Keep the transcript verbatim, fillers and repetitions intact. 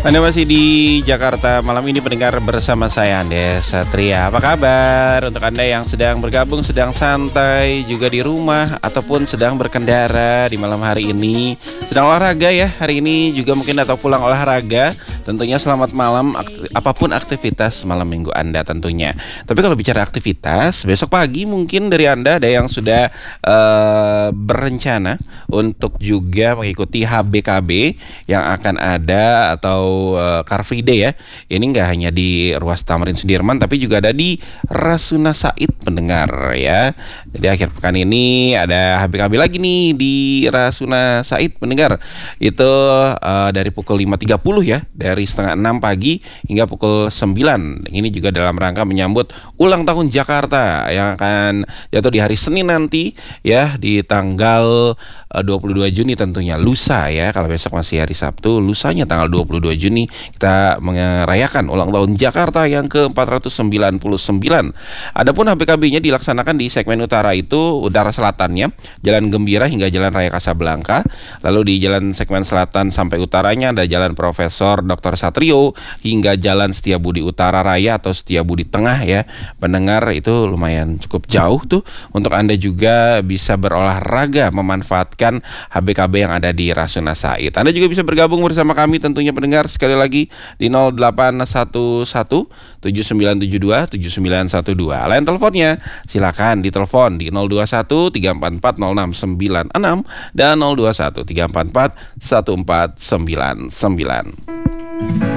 Anda masih di Jakarta malam ini pendengar bersama saya Andes Satria. Apa kabar untuk Anda yang sedang bergabung, sedang santai juga di rumah ataupun sedang berkendara di malam hari ini, sedang olahraga ya hari ini juga mungkin atau pulang olahraga. Tentunya selamat malam akti- apapun aktivitas malam minggu Anda tentunya. Tapi kalau bicara aktivitas, besok pagi mungkin dari Anda ada yang sudah uh, berencana untuk juga mengikuti H B K B yang akan ada atau uh, Car Free Day ya. Ini nggak hanya di Ruas Tamrin Sudirman tapi juga ada di Rasuna Said pendengar ya. Jadi akhir pekan ini ada H B K B lagi nih di Rasuna Said pendengar. Itu uh, dari pukul lima tiga puluh ya, dari setengah enam pagi hingga pukul sembilan. Ini juga dalam rangka menyambut ulang tahun Jakarta yang akan jatuh di hari Senin nanti ya, di tanggal uh, dua puluh dua Juni tentunya, lusa ya. Kalau besok masih hari Sabtu, lusanya tanggal dua puluh dua Juni kita merayakan ulang tahun Jakarta yang ke empat ratus sembilan puluh sembilan. Adapun H B K B-nya dilaksanakan di segmen utara itu utara selatannya, Jalan Gembira hingga Jalan Raya Kasablanka. Lalu di jalan segmen selatan sampai utaranya ada Jalan Profesor Doktor Satrio hingga Jalan Setiabudi Utara Raya atau Setiabudi Tengah ya. Pendengar, itu lumayan cukup jauh tuh untuk Anda juga bisa berolahraga memanfaatkan H B K B yang ada di Rasuna Said. Anda juga bisa bergabung bersama kami tentunya pendengar, sekali lagi di nol delapan satu satu tujuh sembilan tujuh dua tujuh sembilan satu dua. Lain teleponnya silakan ditelepon di nol dua satu tiga empat empat nol enam sembilan enam dan nol dua satu tiga empat empat satu empat sembilan sembilan.